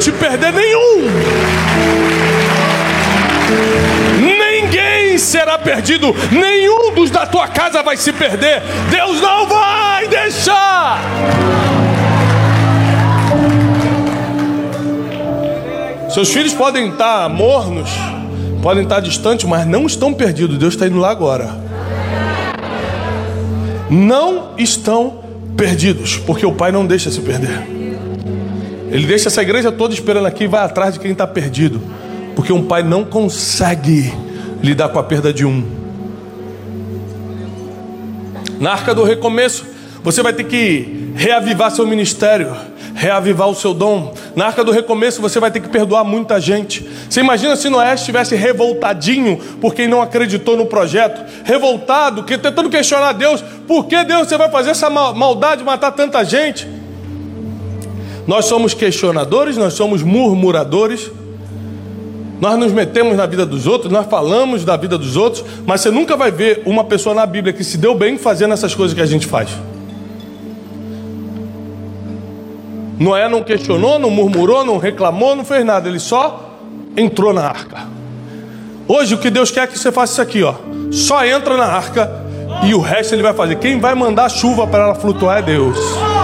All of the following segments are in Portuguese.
permite perder nenhum. Ninguém será perdido, nenhum dos da tua casa vai se perder. Deus não vai deixar. Seus filhos podem estar mornos, podem estar distantes, mas não estão perdidos. Deus está indo lá agora. Não estão perdidos, porque o Pai não deixa se perder. Ele deixa essa igreja toda esperando aqui e vai atrás de quem está perdido, porque um pai não consegue lidar com a perda de um. Na Arca do Recomeço, você vai ter que reavivar seu ministério, reavivar o seu dom. Na Arca do Recomeço você vai ter que perdoar muita gente. Você imagina se Noé estivesse revoltadinho por quem não acreditou no projeto, revoltado, tentando questionar Deus: por que Deus você vai fazer essa maldade, matar tanta gente? Nós somos questionadores, nós somos murmuradores, nós nos metemos na vida dos outros, nós falamos da vida dos outros, mas você nunca vai ver uma pessoa na Bíblia que se deu bem fazendo essas coisas que a gente faz. Noé não questionou, não murmurou, não reclamou, não fez nada. Ele só entrou na arca. Hoje o que Deus quer é que você faça isso aqui, ó. Só entra na arca e o resto Ele vai fazer. Quem vai mandar chuva para ela flutuar é Deus.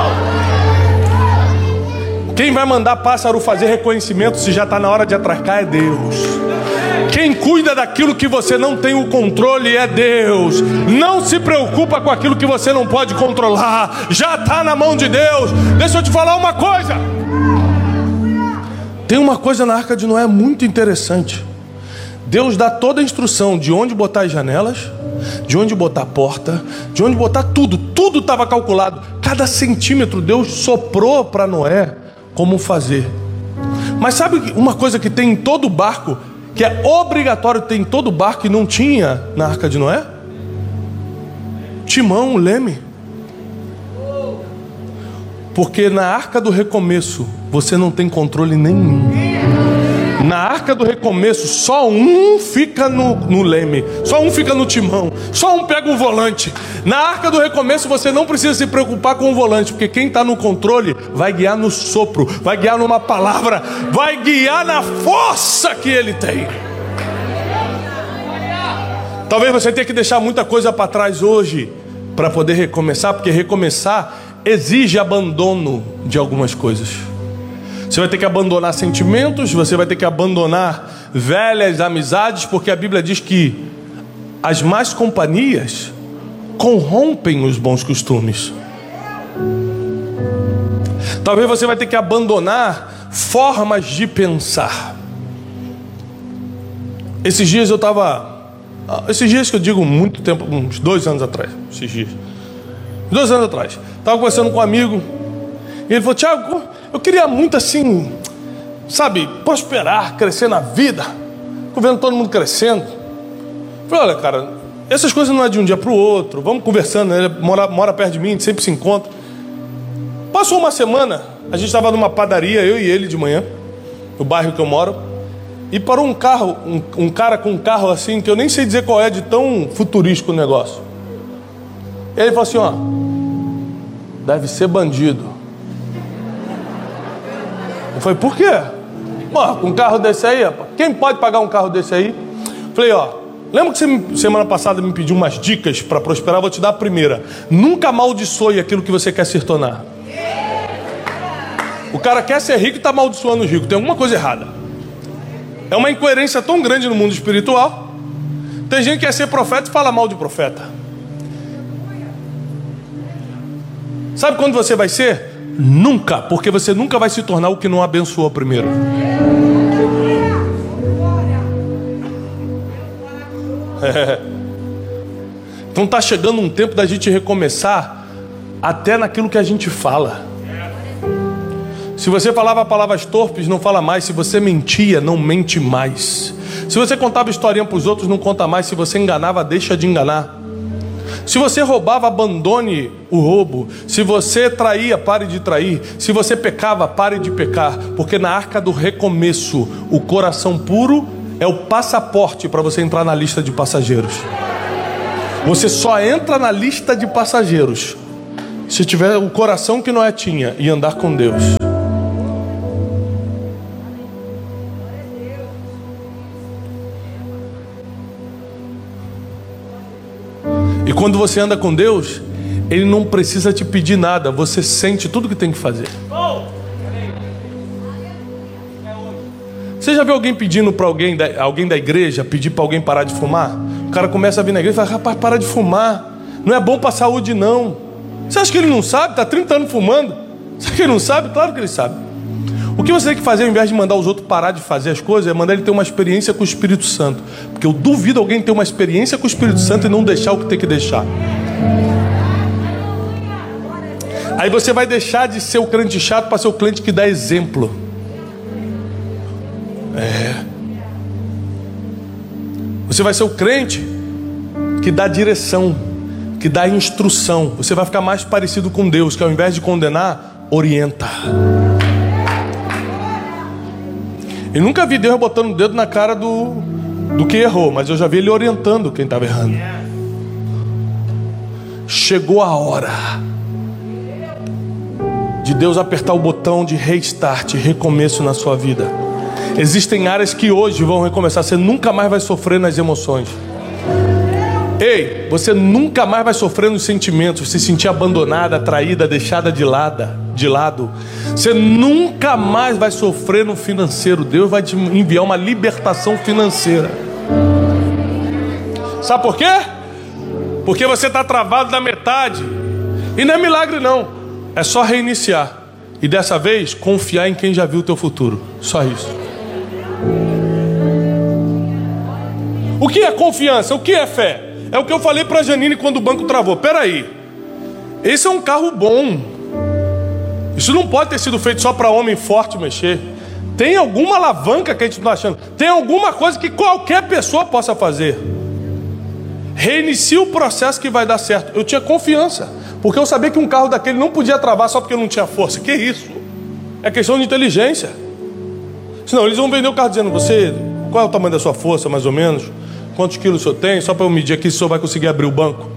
Quem vai mandar pássaro fazer reconhecimento se já está na hora de atracar é Deus. Quem cuida daquilo que você não tem o controle é Deus. Não se preocupa com aquilo que você não pode controlar. Já está na mão de Deus. Deixa eu te falar uma coisa. Tem uma coisa na Arca de Noé muito interessante. Deus dá toda a instrução de onde botar as janelas, de onde botar a porta, de onde botar tudo. Tudo estava calculado. Cada centímetro Deus soprou para Noé como fazer. Mas sabe uma coisa que tem em todo barco, que é obrigatório ter em todo barco e não tinha na Arca de Noé? Timão, leme. Porque na Arca do Recomeço você não tem controle nenhum. Na Arca do Recomeço só um fica no leme, só um fica no timão, só um pega o volante. Na Arca do Recomeço você não precisa se preocupar com o volante, porque quem está no controle vai guiar no sopro, vai guiar numa palavra, vai guiar na força que Ele tem. Talvez você tenha que deixar muita coisa para trás hoje para poder recomeçar, porque recomeçar exige abandono de algumas coisas. Você vai ter que abandonar sentimentos, você vai ter que abandonar velhas amizades, porque a Bíblia diz que as más companhias corrompem os bons costumes. Talvez você vai ter que abandonar formas de pensar. Esses dias que eu digo muito tempo, uns 2 anos atrás, esses dias, 2 anos atrás, estava conversando com um amigo, e ele falou: Tiago, eu queria muito assim, sabe, prosperar, crescer na vida. Estou vendo todo mundo crescendo. Eu falei: olha, cara, essas coisas não é de um dia para o outro. Vamos conversando, né? Ele mora perto de mim, a gente sempre se encontra. Passou uma semana, a gente estava numa padaria, eu e ele de manhã, no bairro que eu moro, e parou um carro, um cara com um carro assim, que eu nem sei dizer qual é, de tão futurístico o negócio. E ele falou assim: ó, deve ser bandido. Eu falei: por quê? Pô, com um carro desse aí, rapaz, quem pode pagar um carro desse aí? Falei: ó, lembra que você semana passada me pediu umas dicas para prosperar? Vou te dar a primeira. Nunca amaldiçoe aquilo que você quer se tornar. O cara quer ser rico e está amaldiçoando o rico. Tem alguma coisa errada. É uma incoerência tão grande no mundo espiritual. Tem gente que quer ser profeta e fala mal de profeta. Sabe quando você vai ser? Nunca, porque você nunca vai se tornar o que não abençoou primeiro. Então está chegando um tempo da gente recomeçar até naquilo que a gente fala. Se você falava palavras torpes, não fala mais. Se você mentia, não mente mais. Se você contava historinha para os outros, não conta mais. Se você enganava, deixa de enganar. Se você roubava, abandone o roubo. Se você traía, pare de trair. Se você pecava, pare de pecar. Porque na Arca do Recomeço, o coração puro é o passaporte para você entrar na lista de passageiros. Você só entra na lista de passageiros se tiver o coração que Noé tinha e andar com Deus. E quando você anda com Deus, Ele não precisa te pedir nada, você sente tudo que tem que fazer. Você já viu alguém pedindo para alguém da igreja, pedir para alguém parar de fumar? O cara começa a vir na igreja e fala: rapaz, para de fumar, não é bom para a saúde não. Você acha que ele não sabe? Está 30 anos fumando. Você acha que ele não sabe? Claro que ele sabe. O que você tem que fazer, ao invés de mandar os outros parar de fazer as coisas, é mandar ele ter uma experiência com o Espírito Santo. Porque eu duvido alguém ter uma experiência com o Espírito Santo e não deixar o que tem que deixar. Aí você vai deixar de ser o crente chato para ser o crente que dá exemplo. Você vai ser o crente que dá direção, que dá instrução. Você vai ficar mais parecido com Deus, que ao invés de condenar, orienta. Eu nunca vi Deus botando o dedo na cara do que errou, mas eu já vi Ele orientando quem estava errando. Chegou a hora de Deus apertar o botão de restart, recomeço na sua vida. Existem áreas que hoje vão recomeçar. Você nunca mais vai sofrer nas emoções. Ei, você nunca mais vai sofrer nos sentimentos, se sentir abandonada, traída, deixada de lado. Você nunca mais vai sofrer no financeiro. Deus vai te enviar uma libertação financeira. Sabe por quê? Porque você está travado na metade. E não é milagre não, é só reiniciar. E dessa vez, confiar em quem já viu o teu futuro. Só isso. O que é confiança? O que é fé? É o que eu falei para a Janine quando o banco travou. Peraí, esse é um carro bom. Isso não pode ter sido feito só para homem forte mexer. Tem alguma alavanca que a gente não está achando. Tem alguma coisa que qualquer pessoa possa fazer. Reinicia o processo que vai dar certo. Eu tinha confiança, porque eu sabia que um carro daquele não podia travar só porque eu não tinha força. Que isso? É questão de inteligência. Senão eles vão vender o carro dizendo: você, qual é o tamanho da sua força mais ou menos? Quantos quilos o senhor tem? Só para eu medir aqui se o senhor vai conseguir abrir o banco.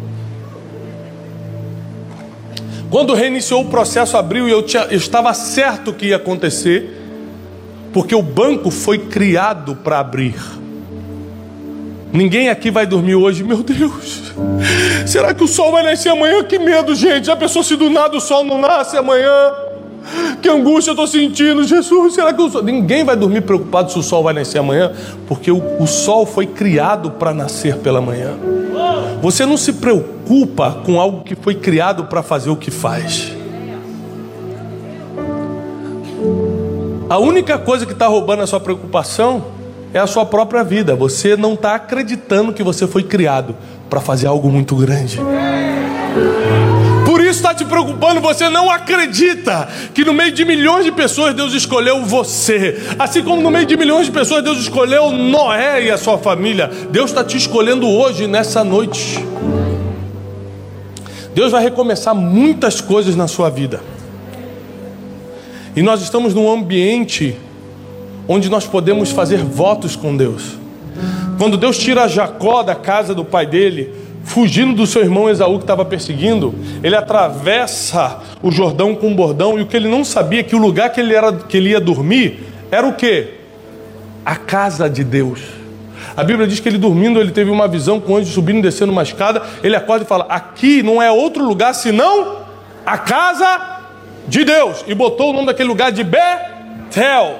Quando reiniciou o processo, abriu, e eu estava certo que ia acontecer, porque o banco foi criado para abrir. Ninguém aqui vai dormir hoje: meu Deus, será que o sol vai nascer amanhã? Que medo, gente. Já pensou se do nada o sol não nasce amanhã? Que angústia eu estou sentindo, Jesus. Será que o sol... Ninguém vai dormir preocupado se o sol vai nascer amanhã, porque o sol foi criado para nascer pela manhã. Você não se preocupa com algo que foi criado para fazer o que faz. A única coisa que está roubando a sua preocupação é a sua própria vida. Você não está acreditando que você foi criado para fazer algo muito grande. Por isso está te preocupando. Você não acredita que no meio de milhões de pessoas Deus escolheu você. Assim como no meio de milhões de pessoas Deus escolheu Noé e a sua família. Deus está te escolhendo hoje, nessa noite. Deus vai recomeçar muitas coisas na sua vida. E nós estamos num ambiente onde nós podemos fazer votos com Deus. Quando Deus tira Jacó da casa do pai dele, fugindo do seu irmão Esaú que estava perseguindo, ele atravessa o Jordão com um bordão, e o que ele não sabia, que o lugar que ele ia dormir era o quê? A casa de Deus. A Bíblia diz que ele dormindo, ele teve uma visão com o anjo subindo e descendo uma escada. Ele acorda e fala: aqui não é outro lugar senão a casa de Deus. E botou o nome daquele lugar de Betel.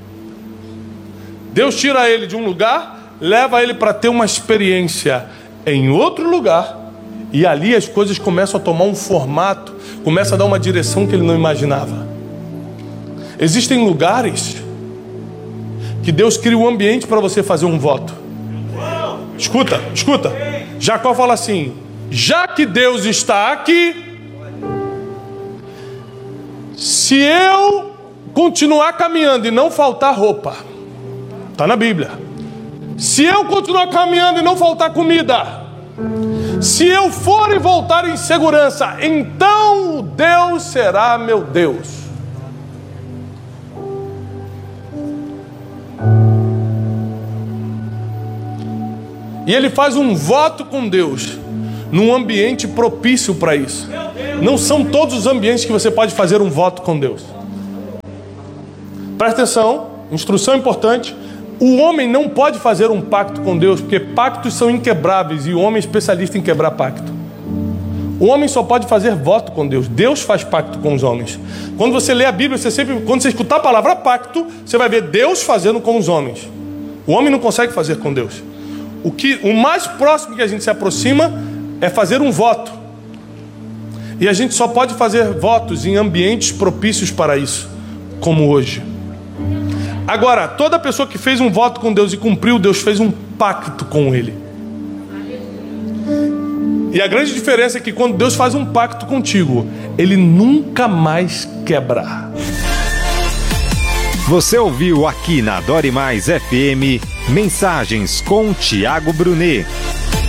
Deus tira ele de um lugar, leva ele para ter uma experiência em outro lugar, e ali as coisas começam a tomar um formato, começa a dar uma direção que ele não imaginava. Existem lugares que Deus cria um ambiente para você fazer um voto. Escuta. Jacó fala assim: já que Deus está aqui, se eu continuar caminhando e não faltar roupa, está na Bíblia. Se eu continuar caminhando e não faltar comida, se eu for e voltar em segurança, então Deus será meu Deus. E ele faz um voto com Deus num ambiente propício para isso. Não são todos os ambientes que você pode fazer um voto com Deus. Presta atenção, instrução importante. O homem não pode fazer um pacto com Deus, porque pactos são inquebráveis, e o homem é especialista em quebrar pacto. O homem só pode fazer voto com Deus. Deus faz pacto com os homens. Quando você lê a Bíblia, quando você escutar a palavra pacto, você vai ver Deus fazendo com os homens. O homem não consegue fazer com Deus. O mais próximo que a gente se aproxima é fazer um voto. E a gente só pode fazer votos em ambientes propícios para isso, como hoje. Agora, toda pessoa que fez um voto com Deus e cumpriu, Deus fez um pacto com ele. E a grande diferença é que quando Deus faz um pacto contigo, Ele nunca mais quebra. Você ouviu aqui na Adore Mais FM, Mensagens com Tiago Brunet.